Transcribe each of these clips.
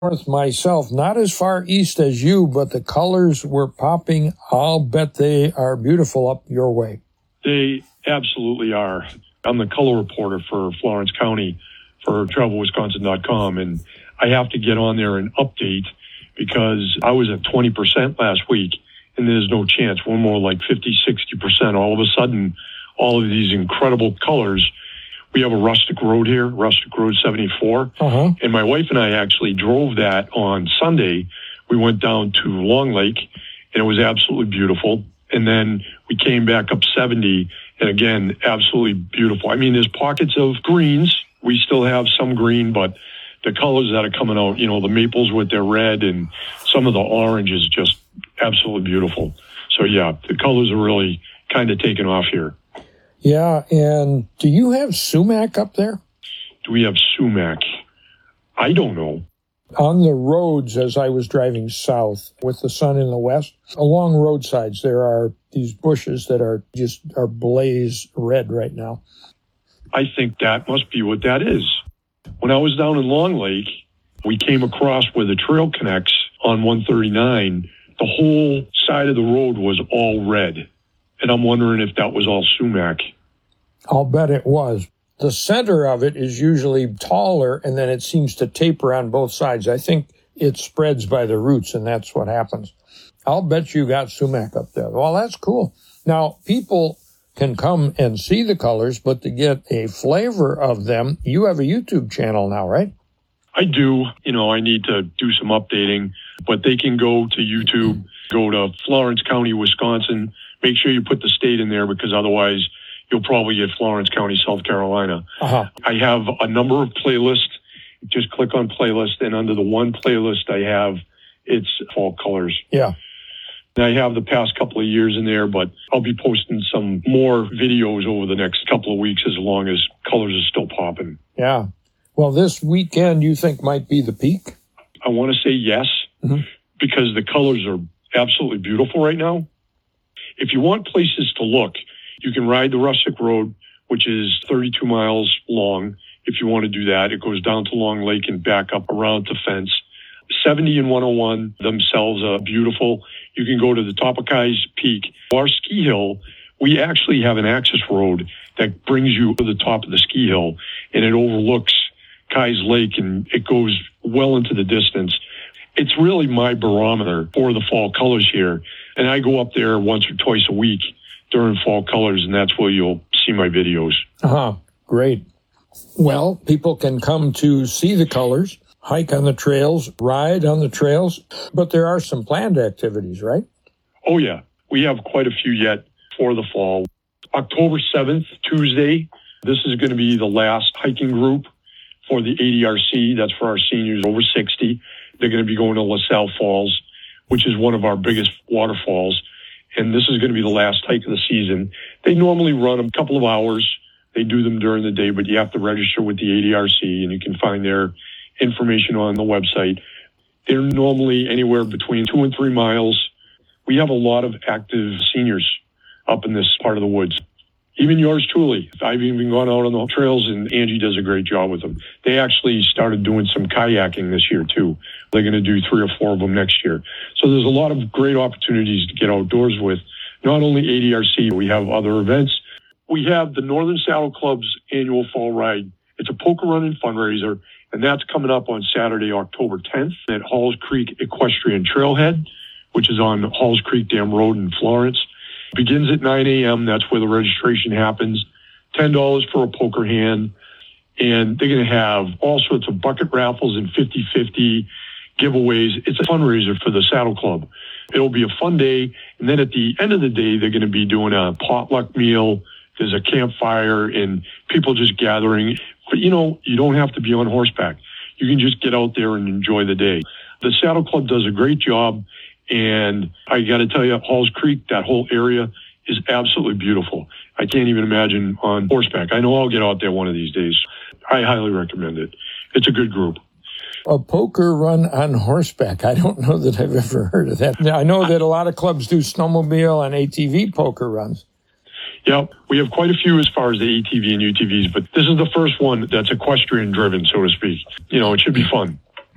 north myself, not as far east as you, but the colors were popping. I'll bet they are beautiful up your way. They absolutely are. I'm the color reporter for Florence County for TravelWisconsin.com, and I have to get on there and update because I was at 20% last week, and there's no chance. We're more like 50, 60%. All of a sudden, all of these incredible colors. We have a rustic road here, Rustic Road 74, and my wife and I actually drove that on Sunday. We went down to Long Lake, and it was absolutely beautiful. And then we came back up 70, and again, absolutely beautiful. I mean, there's pockets of greens. We still have some green, but the colors that are coming out, the maples with their red and some of the orange is just absolutely beautiful. So, yeah, the colors are really kind of taking off here. Yeah, and do you have sumac up there? Do we have sumac? I don't know. On the roads, as I was driving south with the sun in the west, along roadsides, there are these bushes that are blaze red right now. I think that must be what that is. When I was down in Long Lake, we came across where the trail connects on 139. The whole side of the road was all red. And I'm wondering if that was all sumac. I'll bet it was. The center of it is usually taller, and then it seems to taper on both sides. I think it spreads by the roots, and that's what happens. I'll bet you got sumac up there. Well, that's cool. Now, people can come and see the colors, but to get a flavor of them, you have a YouTube channel now, right? I do. I need to do some updating, but they can go to YouTube, go to Florence County, Wisconsin. Make sure you put the state in there because otherwise you'll probably get Florence County, South Carolina. I have a number of playlists. Just click on playlist, and under the one playlist I have, it's fall colors. Yeah. And I have the past couple of years in there, but I'll be posting some more videos over the next couple of weeks as long as colors are still popping. Yeah. Well, this weekend you think might be the peak? I want to say yes, because the colors are absolutely beautiful right now. If you want places to look, you can ride the Rustic Road, which is 32 miles long. If you want to do that, it goes down to Long Lake and back up around to Fence. 70 and 101 themselves are beautiful. You can go to the top of Kai's Peak. Our ski hill, we actually have an access road that brings you to the top of the ski hill, and it overlooks Kai's Lake, and it goes well into the distance. It's really my barometer for the fall colors here. And I go up there once or twice a week during fall colors, and that's where you'll see my videos. Great. Well, people can come to see the colors, hike on the trails, ride on the trails, but there are some planned activities, right? Oh, yeah. We have quite a few yet for the fall. October 7th, Tuesday, this is going to be the last hiking group for the ADRC. That's for our seniors over 60. They're going to be going to LaSalle Falls, which is one of our biggest waterfalls. And this is going to be the last hike of the season. They normally run a couple of hours. They do them during the day, but you have to register with the ADRC, and you can find their information on the website. They're normally anywhere between 2 and 3 miles. We have a lot of active seniors up in this part of the woods. Even yours truly. I've even gone out on the trails, and Angie does a great job with them. They actually started doing some kayaking this year, too. They're going to do 3 or 4 of them next year. So there's a lot of great opportunities to get outdoors with. Not only ADRC, we have other events. We have the Northern Saddle Club's annual fall ride. It's a poker run and fundraiser, and that's coming up on Saturday, October 10th at Halls Creek Equestrian Trailhead, which is on Halls Creek Dam Road in Florence. Begins at 9 a.m. That's where the registration happens. $10 for a poker hand. And they're going to have all sorts of bucket raffles and 50-50 giveaways. It's a fundraiser for the Saddle Club. It'll be a fun day. And then at the end of the day, they're going to be doing a potluck meal. There's a campfire and people just gathering. But, you don't have to be on horseback. You can just get out there and enjoy the day. The Saddle Club does a great job. And I got to tell you, Halls Creek, that whole area is absolutely beautiful. I can't even imagine on horseback. I know I'll get out there one of these days. I highly recommend it. It's a good group. A poker run on horseback. I don't know that I've ever heard of that. Now, I know that a lot of clubs do snowmobile and ATV poker runs. Yeah, we have quite a few as far as the ATV and UTVs, but this is the first one that's equestrian driven, so to speak. It should be fun.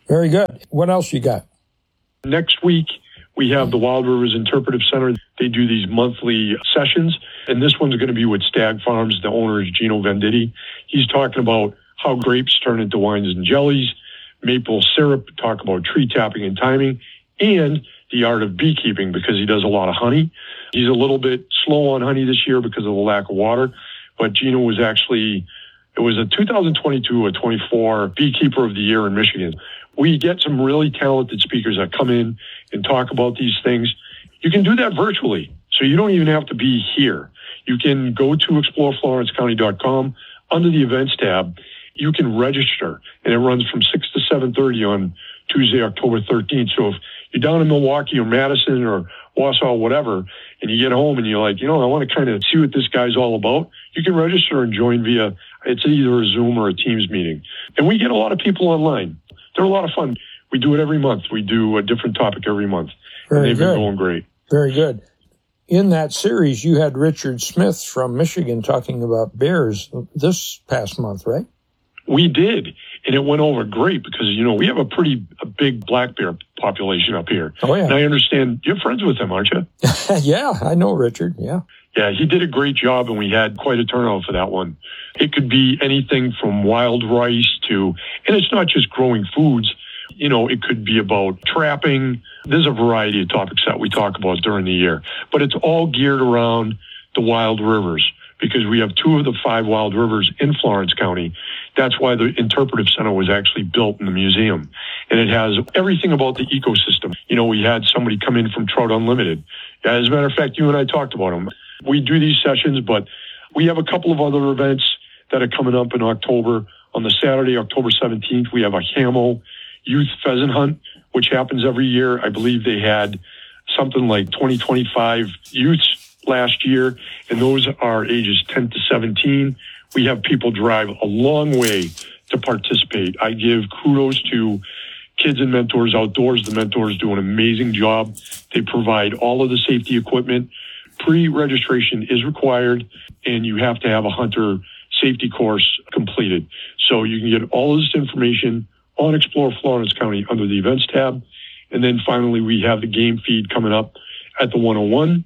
Very good. What else you got? Next week, we have the Wild Rivers Interpretive Center. They do these monthly sessions, and this one's going to be with Stag Farms. The owner is Gino Venditti. He's talking about how grapes turn into wines and jellies, maple syrup, talk about tree tapping and timing, and the art of beekeeping, because he does a lot of honey. He's a little bit slow on honey this year because of the lack of water, but Gino was actually, it was a 2022 or 24 Beekeeper of the Year in Michigan. We get some really talented speakers that come in and talk about these things. You can do that virtually, so you don't even have to be here. You can go to exploreflorencecounty.com. Under the events tab, you can register, and it runs from 6 to 7:30 on Tuesday, October 13th. So if you're down in Milwaukee or Madison or Wausau, or whatever, and you get home and you're like, I want to kind of see what this guy's all about, you can register and join via, it's either a Zoom or a Teams meeting. And we get a lot of people online. They're a lot of fun. We do it every month. We do a different topic every month. And they've been going great. Very good. In that series, you had Richard Smith from Michigan talking about bears this past month, right? We did, and it went over great because, we have a big black bear population up here. Oh, yeah. And I understand you're friends with him, aren't you? Yeah, I know Richard, yeah. Yeah, he did a great job, and we had quite a turnout for that one. It could be anything from wild rice to, and it's not just growing foods, it could be about trapping. There's a variety of topics that we talk about during the year, but it's all geared around the wild rivers, because we have 2 of the 5 wild rivers in Florence County. That's why the Interpretive Center was actually built in the museum. And it has everything about the ecosystem. We had somebody come in from Trout Unlimited. As a matter of fact, you and I talked about them. We do these sessions, but we have a couple of other events that are coming up in October. On the Saturday, October 17th, we have a Hamo Youth Pheasant Hunt, which happens every year. I believe they had something like 25 youths last year, and those are ages 10 to 17. We have people drive a long way to participate. I give kudos to Kids and Mentors Outdoors. The mentors do an amazing job. They provide all of the safety equipment. Pre-registration is required, and you have to have a hunter safety course completed. So you can get all of this information on Explore Florence County under the events tab. And then finally, we have the game feed coming up at the 101.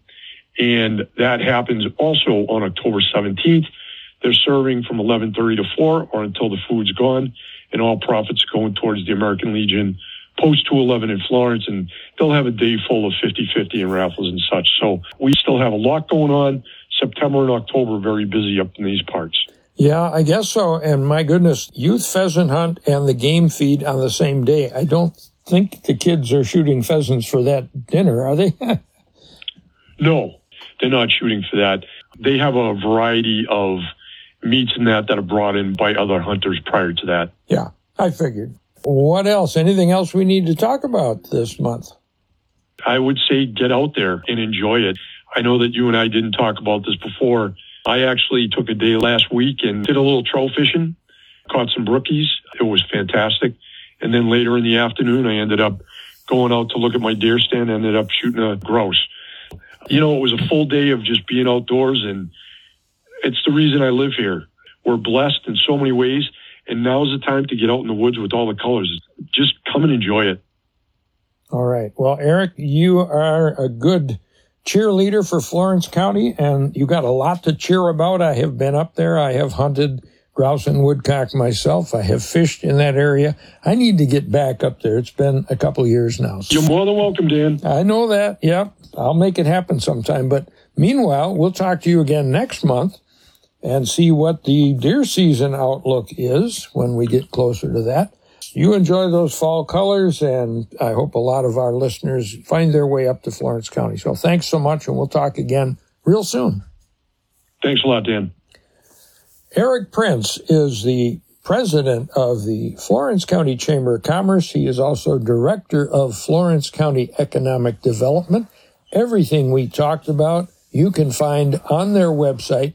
And that happens also on October 17th. They're serving from 11:30 to 4 or until the food's gone, and all profits going towards the American Legion Post 211 in Florence, and they'll have a day full of 50-50 and raffles and such. So we still have a lot going on. September and October, very busy up in these parts. Yeah, I guess so. And my goodness, youth pheasant hunt and the game feed on the same day. I don't think the kids are shooting pheasants for that dinner, are they? No, they're not shooting for that. They have a variety of meats and that are brought in by other hunters prior to that. Yeah, I figured. What else? Anything else we need to talk about this month? I would say get out there and enjoy it. I know that you and I didn't talk about this before. I actually took a day last week and did a little trout fishing, caught some brookies. It was fantastic. And then later in the afternoon, I ended up going out to look at my deer stand, ended up shooting a grouse. It was a full day of just being outdoors, and it's the reason I live here. We're blessed in so many ways, and now's the time to get out in the woods with all the colors. Just come and enjoy it. All right. Well, Eric, you are a good cheerleader for Florence County, and you got a lot to cheer about. I have been up there. I have hunted grouse and woodcock myself. I have fished in that area. I need to get back up there. It's been a couple of years now. You're more than welcome, Dan. I know that. Yep. I'll make it happen sometime. But meanwhile, we'll talk to you again next month and see what the deer season outlook is when we get closer to that. You enjoy those fall colors, and I hope a lot of our listeners find their way up to Florence County. So thanks so much, and we'll talk again real soon. Thanks a lot, Dan. Eric Prince is the president of the Florence County Chamber of Commerce. He is also director of Florence County Economic Development. Everything we talked about, you can find on their website,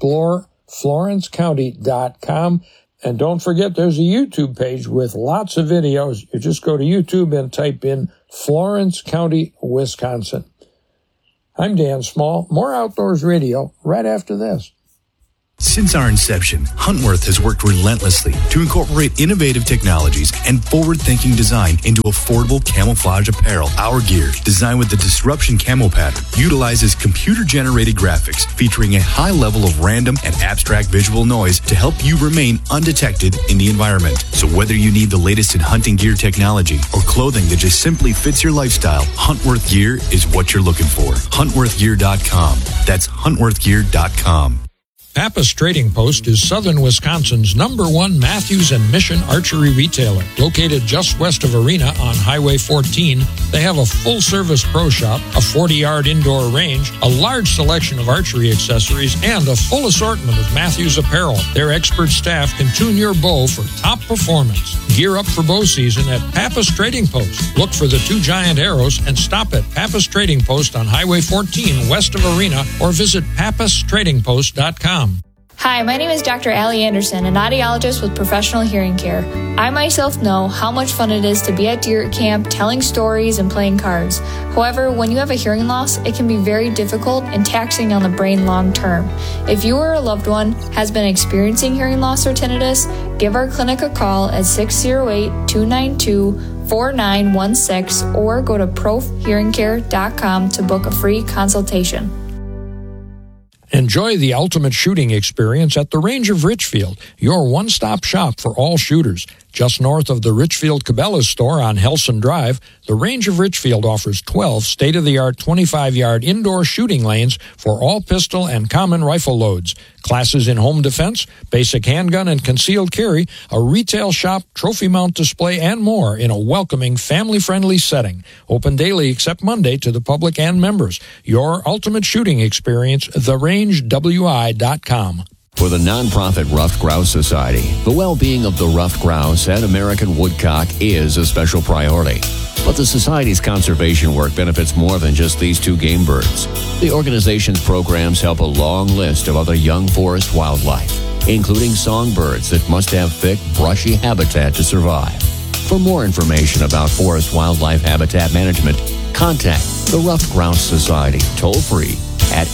exploreflorencecounty.com. And don't forget, there's a YouTube page with lots of videos. You just go to YouTube and type in Florence County, Wisconsin. I'm Dan Small. More Outdoors Radio right after this. Since our inception, Huntworth has worked relentlessly to incorporate innovative technologies and forward-thinking design into affordable camouflage apparel. Our gear, designed with the Disruption camo pattern, utilizes computer-generated graphics featuring a high level of random and abstract visual noise to help you remain undetected in the environment. So whether you need the latest in hunting gear technology or clothing that just simply fits your lifestyle, Huntworth Gear is what you're looking for. HuntworthGear.com. That's HuntworthGear.com. Pappas Trading Post is southern Wisconsin's #1 Matthews and Mission archery retailer. Located just west of Arena on Highway 14, they have a full-service pro shop, a 40-yard indoor range, a large selection of archery accessories, and a full assortment of Matthews apparel. Their expert staff can tune your bow for top performance. Gear up for bow season at Pappas Trading Post. Look for the 2 giant arrows and stop at Pappas Trading Post on Highway 14 west of Arena or visit pappastradingpost.com. Hi, my name is Dr. Allie Anderson, an audiologist with Professional Hearing Care. I myself know how much fun it is to be at deer camp, telling stories and playing cards. However, when you have a hearing loss, it can be very difficult and taxing on the brain long term. If you or a loved one has been experiencing hearing loss or tinnitus, give our clinic a call at 608-292-4916 or go to profhearingcare.com to book a free consultation. Enjoy the ultimate shooting experience at the Range of Richfield, your one-stop shop for all shooters. Just north of the Richfield Cabela's store on Helson Drive, the Range of Richfield offers 12 state-of-the-art 25-yard indoor shooting lanes for all pistol and common rifle loads. Classes in home defense, basic handgun and concealed carry, a retail shop, trophy mount display, and more in a welcoming, family-friendly setting. Open daily except Monday to the public and members. Your ultimate shooting experience, therangewi.com. For the nonprofit Ruffed Grouse Society, the well-being of the ruffed grouse and American woodcock is a special priority. But the Society's conservation work benefits more than just these 2 game birds. The organization's programs help a long list of other young forest wildlife, including songbirds that must have thick, brushy habitat to survive. For more information about forest wildlife habitat management, contact the Ruffed Grouse Society toll-free at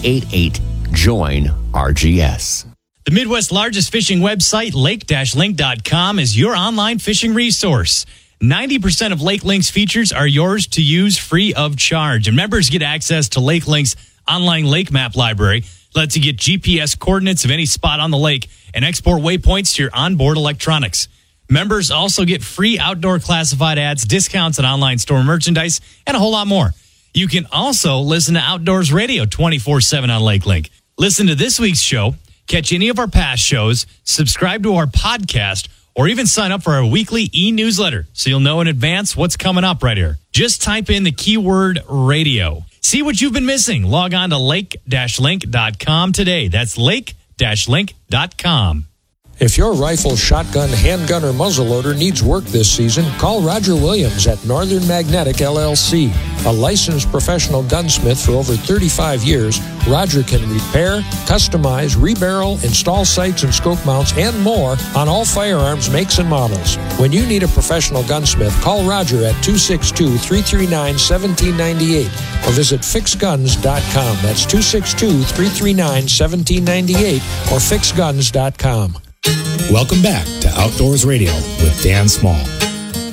888-JOIN-RGS. The Midwest's largest fishing website, lake-link.com, is your online fishing resource. 90% of Lake Link's features are yours to use free of charge. And members get access to Lake Link's online lake map library. Lets you get GPS coordinates of any spot on the lake and export waypoints to your onboard electronics. Members also get free outdoor classified ads, discounts on online store merchandise, and a whole lot more. You can also listen to Outdoors Radio 24/7 on Lake Link. Listen to this week's show, catch any of our past shows, subscribe to our podcast, or even sign up for our weekly e-newsletter so you'll know in advance what's coming up right here. Just type in the keyword radio. See what you've been missing. Log on to lake-link.com today. That's lake-link.com. If your rifle, shotgun, handgun, or muzzleloader needs work this season, call Roger Williams at Northern Magnetic LLC. A licensed professional gunsmith for over 35 years, Roger can repair, customize, rebarrel, install sights and scope mounts, and more on all firearms makes and models. When you need a professional gunsmith, call Roger at 262-339-1798 or visit fixguns.com. That's 262-339-1798 or fixguns.com. Welcome back to Outdoors Radio with Dan Small.